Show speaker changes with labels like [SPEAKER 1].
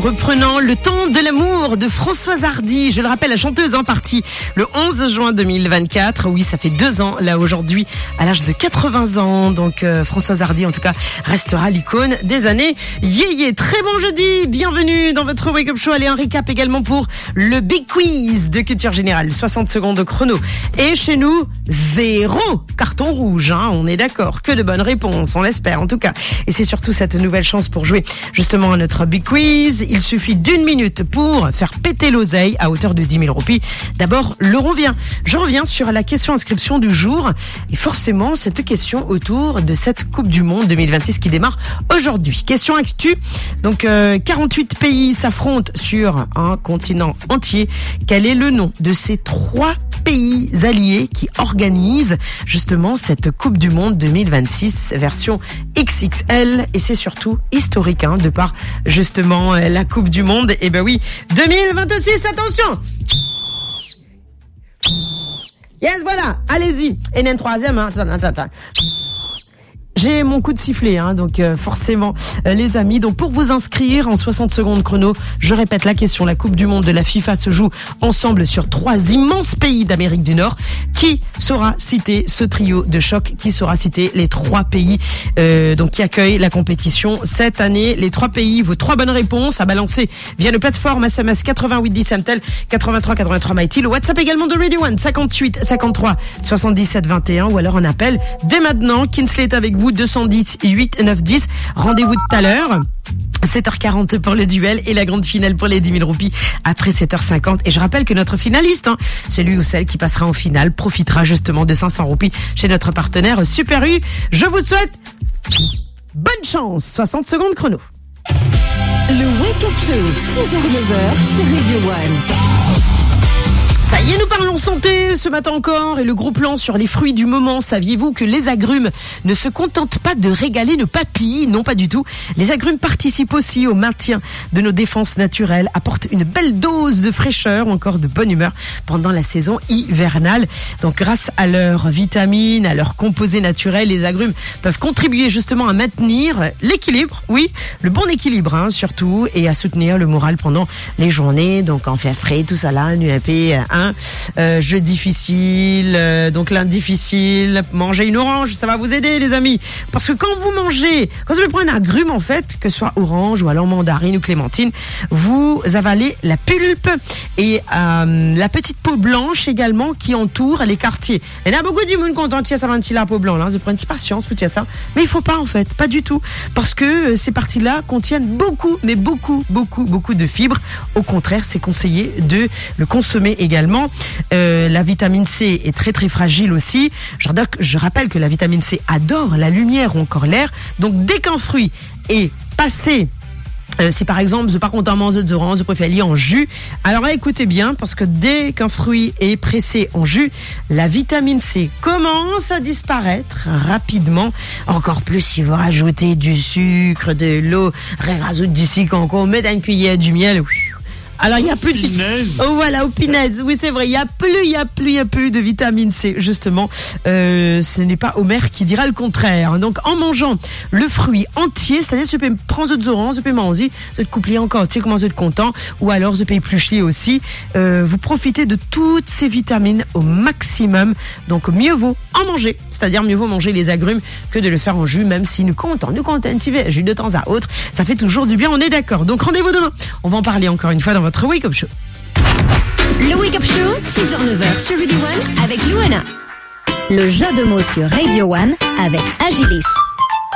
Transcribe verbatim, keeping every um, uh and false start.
[SPEAKER 1] reprenant Le temps de l'amour de Françoise Hardy. Je le rappelle, la chanteuse en partie le onze juin deux mille vingt-quatre. Oui, ça fait deux ans là aujourd'hui, à l'âge de quatre-vingts ans. Donc euh, Françoise Hardy, en tout cas, restera l'icône des années yéyé. Très bon jeudi, bienvenue dans votre Wake Up Show. Allez, un récap également pour le Big Quiz de Culture Générale. soixante secondes de chrono. Et chez nous, zéro carton rouge. Hein, on est d'accord, que de bonnes réponses, on l'espère en tout cas. Et c'est surtout cette nouvelle chance pour jouer justement à notre Big Quiz. Il suffit d'une minute pour faire péter l'oseille à hauteur de dix mille roupies. D'abord, l'euro vient. Je reviens sur la question inscription du jour. Et forcément, cette question autour de cette Coupe du Monde deux mille vingt-six qui démarre aujourd'hui. Question actu. Donc, euh, quarante-huit pays s'affrontent sur un continent entier. Quel est le nom de ces trois pays alliés qui organisent justement cette Coupe du Monde deux mille vingt-six version X X L? Et c'est surtout historique, hein, de par justement la Coupe du Monde. Et ben oui, deux mille vingt-six, attention! Yes, voilà, allez-y. Et une troisième, hein. Attends, attends, attends. J'ai mon coup de sifflet, hein, donc euh, forcément, euh, les amis. Donc pour vous inscrire en soixante secondes chrono, je répète la question. La Coupe du Monde de la FIFA se joue ensemble sur trois immenses pays d'Amérique du Nord. Qui saura citer ce trio de choc? Qui saura citer les trois pays euh, donc qui accueillent la compétition cette année? Les trois pays, vos trois bonnes réponses à balancer via le plateforme S M S quatre-vingt-huit dix M T L, quatre-vingt-trois quatre-vingt-trois Mighty, le WhatsApp également de Radio One, cinquante-huit cinquante-trois soixante-dix-sept vingt et un, ou alors un appel dès maintenant. Kinsley est avec vous, deux cent dix huit neuf dix. Rendez-vous tout à l'heure. sept heures quarante pour le duel et la grande finale pour les dix mille roupies après sept heures cinquante. Et je rappelle que notre finaliste, hein, celui ou celle qui passera en finale, profitera justement de cinq cents roupies chez notre partenaire Super U. Je vous souhaite bonne chance. soixante secondes chrono.
[SPEAKER 2] Le Wake Up Show, six heures neuf heures sur Radio One.
[SPEAKER 1] Ça y est, nous parlons santé ce matin encore et le gros plan sur les fruits du moment. Saviez-vous que les agrumes ne se contentent pas de régaler nos papilles? Non, pas du tout. Les agrumes participent aussi au maintien de nos défenses naturelles, apportent une belle dose de fraîcheur ou encore de bonne humeur pendant la saison hivernale. Donc grâce à leurs vitamines, à leurs composés naturels, les agrumes peuvent contribuer justement à maintenir l'équilibre, oui, le bon équilibre hein, surtout, et à soutenir le moral pendant les journées. Donc en fait frais, tout ça là, nu un peu, hein. Euh, jeu difficile, euh, donc l'un difficile, manger une orange, ça va vous aider les amis, parce que quand vous mangez, quand vous prenez un agrume en fait, que ce soit orange ou alors mandarine ou clémentine, vous avalez la pulpe et euh, la petite peau blanche également qui entoure les quartiers. Et là beaucoup de monde content ça va la peau blanche, là, vous prenez patience pour ça, mais il faut pas en fait, pas du tout, parce que ces parties-là contiennent beaucoup, mais beaucoup, beaucoup, beaucoup de fibres. Au contraire, c'est conseillé de le consommer également. Euh, la vitamine C est très très fragile aussi. Je, je rappelle que la vitamine C adore la lumière ou encore l'air. Donc dès qu'un fruit est passé, euh, si par exemple vous n'êtes pas content de manger des oranges, vous préférez lire en jus, alors là, écoutez bien, parce que dès qu'un fruit est pressé en jus, la vitamine C commence à disparaître rapidement. Encore plus si vous rajoutez du sucre, de l'eau, rajoute du sucre encore, mettez une cuillère du miel. Alors il y a plus de oh voilà, au pinaise. Oui, c'est vrai, il y a plus il y a plus il y a plus de vitamine C justement. Euh, ce n'est pas Homer qui dira le contraire. Donc en mangeant le fruit entier, c'est-à-dire je peux prendre des oranges, je peux manger, je peux couper encore, tu sais comment vous êtes content, ou alors je peux éplucher aussi. Euh, vous profitez de toutes ces vitamines au maximum. Donc mieux vaut en manger, c'est-à-dire mieux vaut manger les agrumes que de le faire en jus, même si nous comptons, nous comptons un petit peu jus de temps à autre, ça fait toujours du bien, on est d'accord. Donc rendez-vous demain. On va en parler encore une fois dans votre Wake Up Show.
[SPEAKER 2] Le Wake Up Show, six heures neuf heures sur Radio One avec Luana. Le jeu de mots sur Radio One avec Agilis.